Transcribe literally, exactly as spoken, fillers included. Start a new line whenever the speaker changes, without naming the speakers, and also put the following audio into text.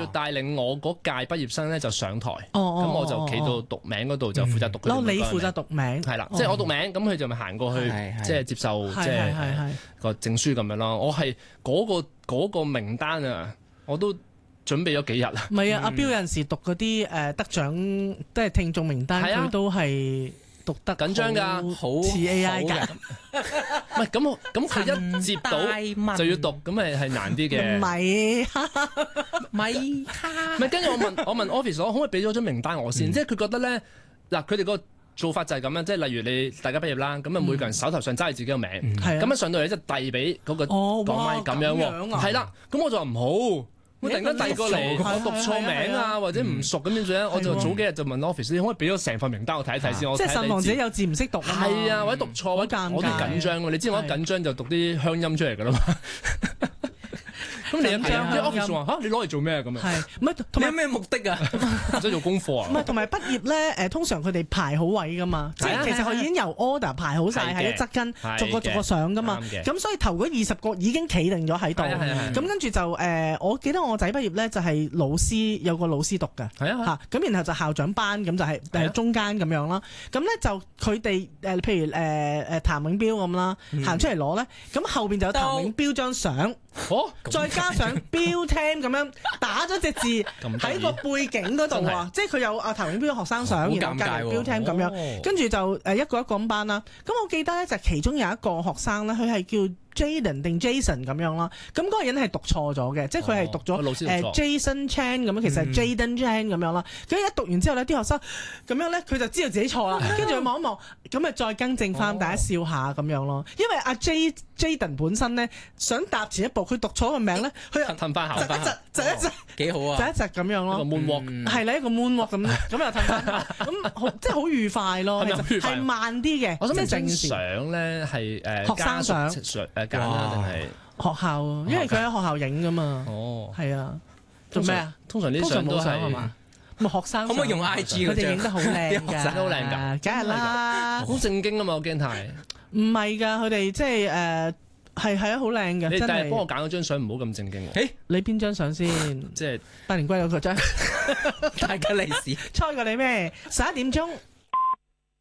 要帶領我嗰屆畢業生咧就上台，咁、
哦、
我就企到讀名嗰度就負責讀佢哋。
哦，你負責讀名，
係啦，即係我讀名，咁佢就咪行過去，即係接受即係個證書咁樣咯。我係嗰個嗰個名單啊，我都準備咗幾日啦。
唔係啊，阿標有陣時讀嗰啲誒得獎，即係聽眾名單，佢都係。讀得
緊張㗎，
好似 A I 㗎，
唔係咁咁佢一接到就要讀，咁咪係難啲嘅。
唔係，
唔係，
唔係跟住我問我問 office 我可唔可以俾咗張名單我先？即係佢覺得咧嗱，佢哋個做法就係咁樣，即係例如你大家畢業啦，咁啊每個人手頭上揸住自己個名，咁樣上到嚟即係遞俾嗰個講咪咁樣喎，係啦，咁我就話唔好。我突然間遞過嚟，我讀錯名啊，或者唔熟咁點算咧？我就早幾日就問 office，你可唔可以俾咗成份名單我睇一睇先？我
即係慎防自己有字唔識讀啊！
係啊，或者讀錯，我啲緊張喎。你知我一緊張就讀啲鄉音出嚟㗎啦嘛。咁你緊張，啲 office 話嚇你攞嚟做咩咁啊？
係，唔係同埋
有咩目的啊？
即係做功課啊？
唔係，同埋畢業咧誒，通常佢哋排好位㗎嘛，即係其實佢已經由 order 排好晒喺一側跟，逐個逐個上㗎嘛。咁所以頭嗰二十個已經企定咗喺度。咁跟住就誒，我記得我仔畢業咧就係老師有個老師讀㗎。
係啊。
嚇，咁然後就校長班咁就係誒中間咁樣啦。咁咧就佢哋誒譬如誒誒譚永標咁啦，行出嚟攞咧，咁後邊就有譚永標張相。
哦，
再加上標 team 咁樣打咗隻字喺個背景嗰度啊，即係佢有阿譚永標學生相，然後隔離標 team 咁樣，跟住就誒一個一個咁班啦。咁我記得咧就其中有一個學生咧，佢係叫Jaden 定 Jason 咁樣啦，咁嗰個人係讀錯咗嘅，即係佢係讀咗誒 Jason Chan 咁樣，其實係 Jaden Chan 咁樣啦。咁一讀完之後咧，啲學生咁樣咧，佢就知道自己錯啦，跟住佢望一望，咁咪再更正翻，大家笑下咁樣咯。因為阿 J Jaden 本身咧想踏前一步，佢讀錯個名咧，佢
褪翻後，
窒一窒，窒一窒，
幾好啊！
窒一窒咁樣咯。
一個 moonwalk
係啦，一個 moonwalk 咁，咁又褪翻，咁好即係好愉快咯。其實係慢啲嘅，
我想問
正
相咧係誒
學生相
誒揀啦定係？
學校，因為佢喺學校影噶嘛。
哦，
係啊，做咩啊？
通常啲相都係
嘛？咁學生
可唔可以用 I G
佢哋影得好靚㗎，
學生都好靚㗎，
梗係啦，
好正經啊嘛！我驚太
唔係㗎，佢哋即係誒係係啊，好靚嘅。
你
真係
幫我揀嗰張相唔好咁正經。
誒，
你邊張相先？
即係
百年歸老嗰張，
大家利是，
猜過你咩？十一點鐘。